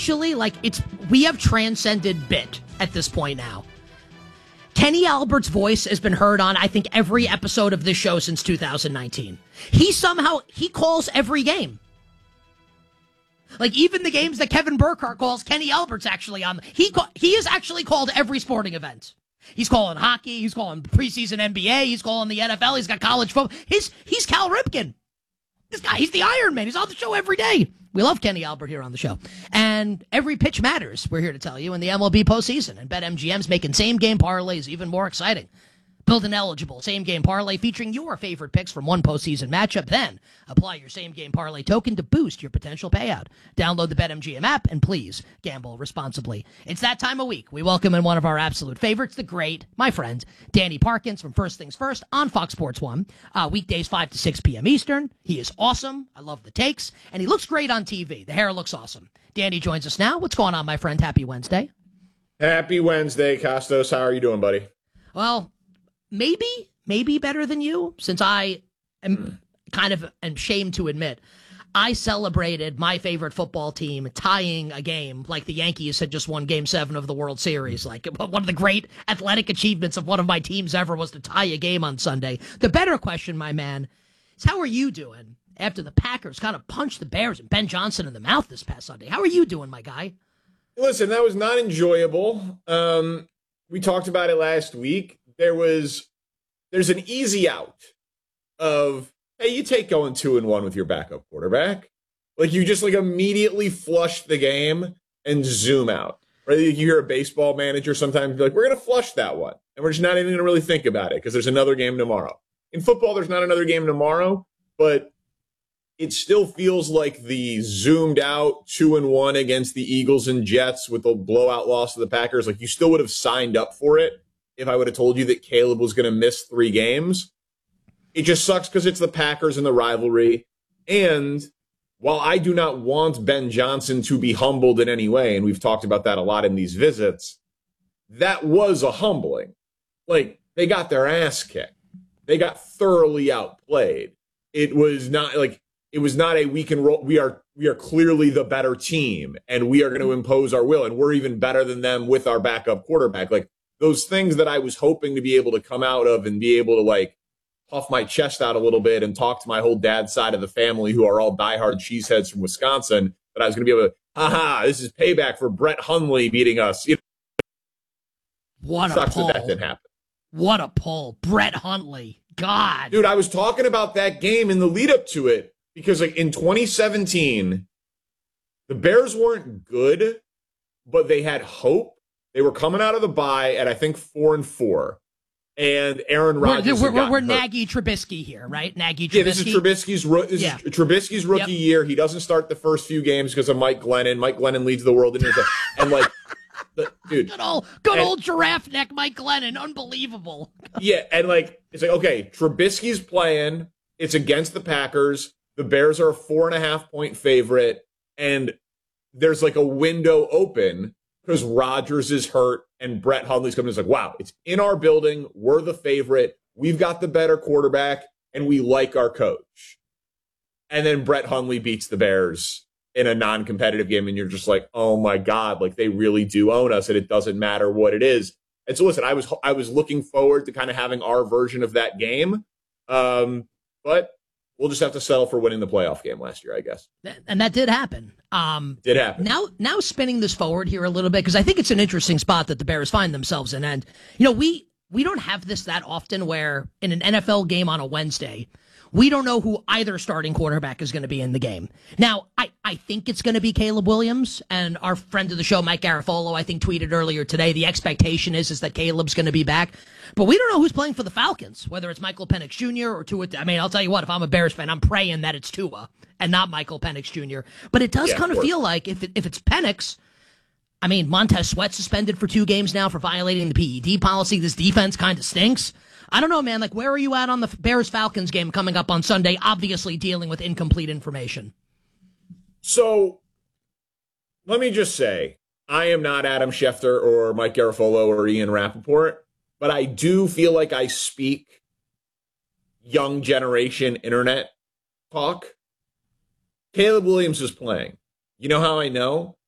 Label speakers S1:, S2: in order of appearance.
S1: actually, like, we have transcended bit at this point now. Kenny Albert's voice has been heard on, I think, every episode of this show since 2019. He calls every game. Like, even the games that Kevin Burkhardt calls, Kenny Albert's actually on. He has actually called every sporting event. He's calling hockey. He's calling preseason NBA. He's calling the NFL. He's got college football. He's Cal Ripken. This guy, he's the Iron Man. He's on the show every day. We love Kenny Albert here on the show. And every pitch matters, we're here to tell you, in the MLB postseason. And BetMGM's making same-game parlays even more exciting. Build an eligible same-game parlay featuring your favorite picks from one postseason matchup. Then apply your same-game parlay token to boost your potential payout. Download the BetMGM app and please gamble responsibly. It's that time of week. We welcome in one of our absolute favorites, the great, my friend, Danny Parkins from First Things First on Fox Sports 1. Weekdays 5 to 6 p.m. Eastern. He is awesome. I love the takes. And he looks great on TV. The hair looks awesome. Danny joins us now. What's going on, my friend? Happy Wednesday.
S2: Happy Wednesday, Costos. How are you doing, buddy?
S1: Well, maybe better than you, since I am kind of ashamed to admit I celebrated my favorite football team tying a game like the Yankees had just won Game 7 of the World Series. Like, one of the great athletic achievements of one of my teams ever was to tie a game on Sunday. The better question, my man, is how are you doing after the Packers kind of punched the Bears and Ben Johnson in the mouth this past Sunday? How are you doing, my guy?
S2: Listen, that was not enjoyable. We talked about it last week. There's an easy out of, hey, you take going 2-1 with your backup quarterback. Like, you just like immediately flush the game and zoom out. Right? You hear a baseball manager sometimes be like, we're going to flush that one. And we're just not even going to really think about it because there's another game tomorrow. In football, there's not another game tomorrow, but it still feels like the zoomed out 2-1 against the Eagles and Jets with the blowout loss to the Packers. Like, you still would have signed up for it if I would have told you that Caleb was going to miss 3 games. It just sucks because it's the Packers and the rivalry. And while I do not want Ben Johnson to be humbled in any way, and we've talked about that a lot in these visits, that was a humbling. Like, they got their ass kicked. They got thoroughly outplayed. It was not a we can roll. We are clearly the better team, and we are going to impose our will, and we're even better than them with our backup quarterback. Like, those things that I was hoping to be able to come out of and be able to, like, puff my chest out a little bit and talk to my whole dad's side of the family who are all diehard cheeseheads from Wisconsin, that I was going to be able to, this is payback for Brett Hundley beating us.
S1: What a pull.
S2: That didn't happen.
S1: What a pull. Brett Hundley. God.
S2: Dude, I was talking about that game in the lead up to it because, like, in 2017, the Bears weren't good, but they had hope. They were coming out of the bye at, I think, 4-4. And Aaron Rodgers.
S1: We're Nagy Trubisky here, right? Nagy Trubisky.
S2: Yeah, this is Trubisky's rookie year. He doesn't start the first few games because of Mike Glennon. Mike Glennon leads the world in his, and like, dude,
S1: good old giraffe neck Mike Glennon, unbelievable.
S2: Yeah, and like, it's like, okay, Trubisky's playing. It's against the Packers. The Bears are a 4.5-point favorite, and there's like a window open because Rodgers is hurt and Brett Hundley's coming. It's like, wow, it's in our building. We're the favorite. We've got the better quarterback, and we like our coach. And then Brett Hundley beats the Bears in a non-competitive game, and you're just like, oh my God, like, they really do own us, and it doesn't matter what it is. And so, listen, I was looking forward to kind of having our version of that game, but we'll just have to settle for winning the playoff game last year, I guess.
S1: And that did happen.
S2: Did happen.
S1: Now spinning this forward here a little bit, because I think it's an interesting spot that the Bears find themselves in. And, you know, we don't have this that often where in an NFL game on a Wednesday, we don't know who either starting quarterback is going to be in the game. Now, I think it's going to be Caleb Williams, and our friend of the show, Mike Garafolo, I think tweeted earlier today, the expectation is that Caleb's going to be back. But we don't know who's playing for the Falcons, whether it's Michael Penix Jr. or Tua. I mean, I'll tell you what, if I'm a Bears fan, I'm praying that it's Tua and not Michael Penix Jr. But it does kind of feel like if it's Penix, I mean, Montez Sweat suspended for 2 games now for violating the PED policy. This defense kind of stinks. I don't know, man. Like, where are you at on the Bears-Falcons game coming up on Sunday, obviously dealing with incomplete information?
S2: So, let me just say, I am not Adam Schefter or Mike Garafolo or Ian Rappaport, but I do feel like I speak young generation internet talk. Caleb Williams is playing. You know how I know?